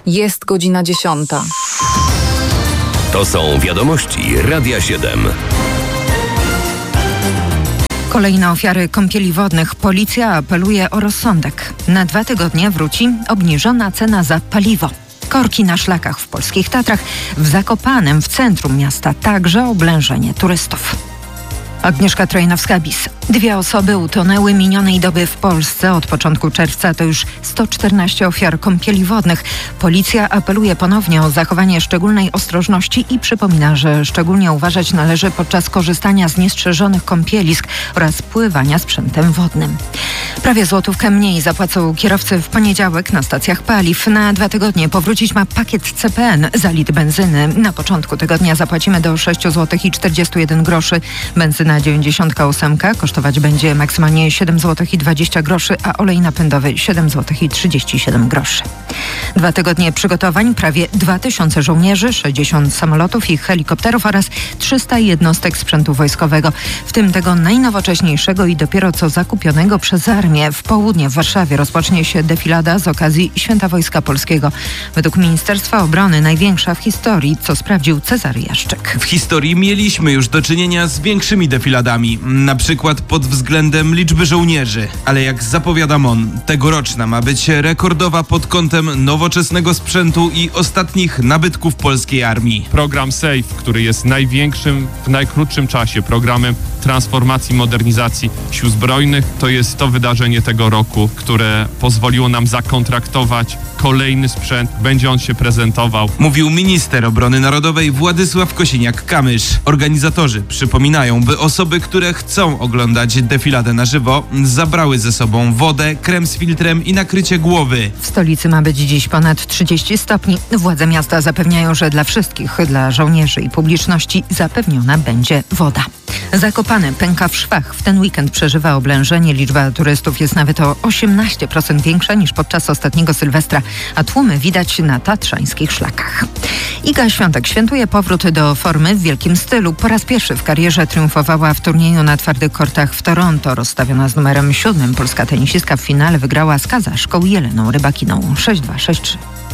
Jest godzina 10. To są wiadomości Radia 7. Kolejne ofiary kąpieli wodnych. Policja apeluje o rozsądek. Na 2 tygodnie wróci obniżona cena za paliwo. Korki na szlakach w polskich Tatrach, w Zakopanem, w centrum miasta, także oblężenie turystów. Agnieszka Trojnowska-Bis. 2 osoby utonęły minionej doby w Polsce. Od początku czerwca to już 114 ofiar kąpieli wodnych. Policja apeluje ponownie o zachowanie szczególnej ostrożności i przypomina, że szczególnie uważać należy podczas korzystania z niestrzeżonych kąpielisk oraz pływania sprzętem wodnym. Prawie złotówkę mniej zapłacą kierowcy w poniedziałek na stacjach paliw. Na 2 tygodnie powrócić ma pakiet CPN za litr benzyny. Na początku tygodnia zapłacimy do 6,41 zł. Benzyna 98 kosztować będzie maksymalnie 7,20 zł, a olej napędowy 7,37 zł. 2 tygodnie przygotowań, prawie 2000 żołnierzy, 60 samolotów i helikopterów oraz 300 jednostek sprzętu wojskowego, w tym tego najnowocześniejszego i dopiero co zakupionego przez armię. W południe w Warszawie rozpocznie się defilada z okazji Święta Wojska Polskiego. Według Ministerstwa Obrony największa w historii, co sprawdził Cezary Jaszczyk. W historii mieliśmy już do czynienia z większymi defiladami, na przykład pod względem liczby żołnierzy. Ale jak zapowiada MON, tegoroczna ma być rekordowa pod kątem nowoczesnego sprzętu i ostatnich nabytków polskiej armii. Program SAFE, który jest największym w najkrótszym czasie programem transformacji, modernizacji Sił Zbrojnych, to jest to wydarzenie tego roku, które pozwoliło nam zakontraktować kolejny sprzęt. Będzie on się prezentował. Mówił minister obrony narodowej Władysław Kosiniak-Kamysz. Organizatorzy przypominają, by osoby, które chcą oglądać defiladę na żywo, zabrały ze sobą wodę, krem z filtrem i nakrycie głowy. W stolicy ma być dziś ponad 30 stopni. Władze miasta zapewniają, że dla wszystkich, dla żołnierzy i publiczności zapewniona będzie woda. Zakopane pęka w szwach. W ten weekend przeżywa oblężenie. Liczba turystów jest nawet o 18% większa niż podczas ostatniego Sylwestra, a tłumy widać na tatrzańskich szlakach. Iga Świątek świętuje powrót do formy w wielkim stylu. Po raz pierwszy w karierze triumfowała w turnieju na twardych kortach w Toronto. Rozstawiona z numerem 7, polska tenisistka w finale wygrała z kazachką Jeleną Rybakiną 6-2, 6-3.